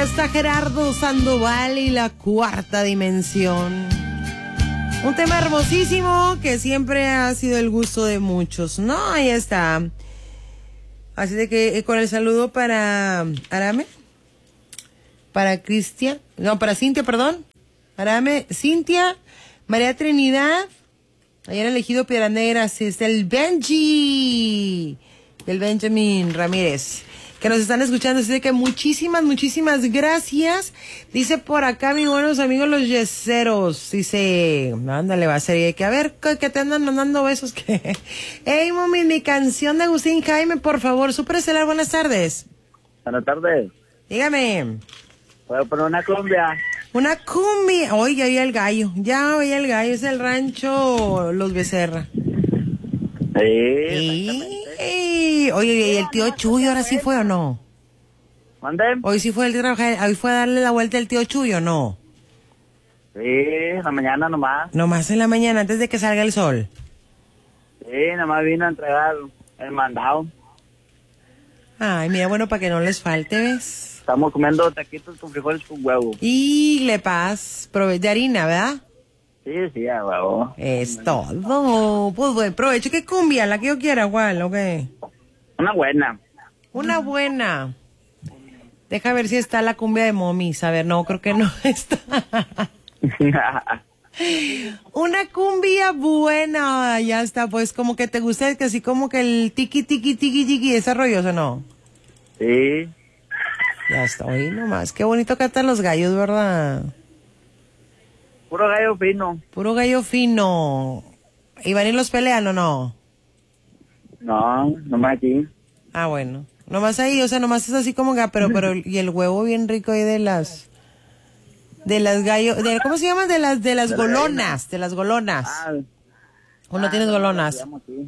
está Gerardo Sandoval y la cuarta dimensión. Un tema hermosísimo que siempre ha sido el gusto de muchos, ¿no? Ahí está. Así de que con el saludo para Arame, para Cristian, no, para Cintia, perdón. Arame, Cintia, María Trinidad, allá en el Ejido Piedra Negra, sí, está el Benji, el Benjamin Ramírez, que nos están escuchando, así de que muchísimas gracias. Dice por acá mis buenos amigos los yeseros, dice, ándale, va a ser que a ver, que te andan mandando besos, que, hey, mami, mi canción de Agustín Jaime, por favor, Super Estelar, buenas tardes. Buenas tardes. Dígame. ¿Puedo poner una cumbia? Una cumbia, oye, ya oía el gallo, es el rancho Los Becerra. Sí, oye, ¿y el tío Chuy ahora sí fue o no? ¿Mande? Hoy sí fue el trabajar, hoy fue a darle la vuelta el tío Chuy o no. Sí, en la mañana nomás. Nomás en la mañana, antes de que salga el sol. Sí, nomás vino a entregar el mandado. Ay, mira, bueno, para que no les falte, ¿ves? Estamos comiendo taquitos con frijoles con huevo. Y le paz, de harina, ¿verdad? Sí, a huevo. Es todo. Pues buen provecho. ¿Qué cumbia? La que yo quiera, igual, ¿ok? Una buena. Una buena. Deja ver si está la cumbia de Momis. A ver, no, creo que no está. Una cumbia buena. Ya está, pues como que te gusta, que así como que el tiki, ese rollo, ¿o no? Sí. Ya está, oí nomás. Qué bonito cantan los gallos, ¿verdad? Puro gallo fino. Puro gallo fino. ¿Y van y los pelean o no? No, nomás aquí. Ah, bueno. Nomás ahí, o sea, nomás es así como que, pero, y el huevo bien rico ahí de las gallos, ¿cómo se llaman? De las golonas, de las golonas. ¿O no tienes golonas? Sí.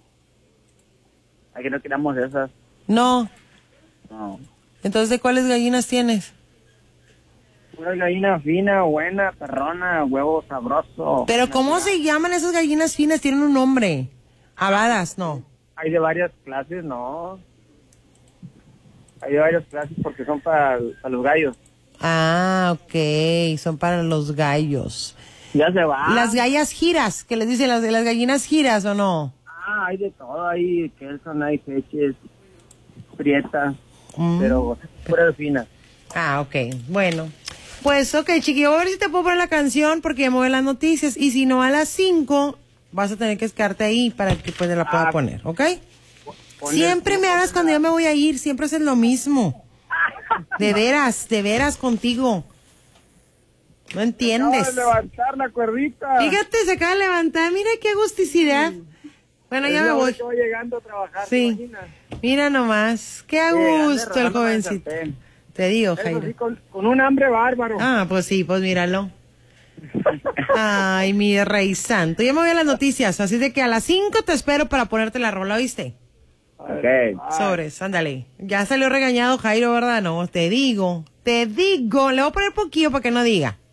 Aquí no queramos esas. No. No. Entonces, ¿de cuáles gallinas tienes? Una gallina fina, buena, perrona, huevo sabroso. Pero ¿cómo se llaman esas gallinas finas? Tienen un nombre. Habadas, no. Hay de varias clases, no. Hay de varias clases porque son para los gallos. Ah, ok, son para los gallos. Ya se va. Las gallas giras, que les dicen las gallinas giras, ¿o no? Ah, hay de todo, hay queso, hay leches, prietas, pero pura fina. Ah, ok, bueno. Pues, ok, chiquillo, a ver si te puedo poner la canción porque ya me voy a las noticias. Y si no, a las 5 vas a tener que quedarte ahí para que pues la pueda poner, ¿ok? Siempre me hablas cuando yo me voy a ir, siempre haces lo mismo. De veras contigo. No entiendes. Se acaba de levantar la cuerdita. Fíjate, se acaba de levantar, mira qué agusticidad. Bueno, ya me voy. Estoy llegando a trabajar, sí. Mira nomás, qué a gusto el jovencito. Te digo, Jairo. Sí, con un hambre bárbaro. Ah, pues sí, pues míralo. Ay, mi rey santo. Ya me voy a las noticias, así de que a las 5 te espero para ponerte la rola, ¿viste? Ok. Sobres, ándale. Ya salió regañado Jairo, ¿verdad? No, te digo. Le voy a poner poquillo para que no diga.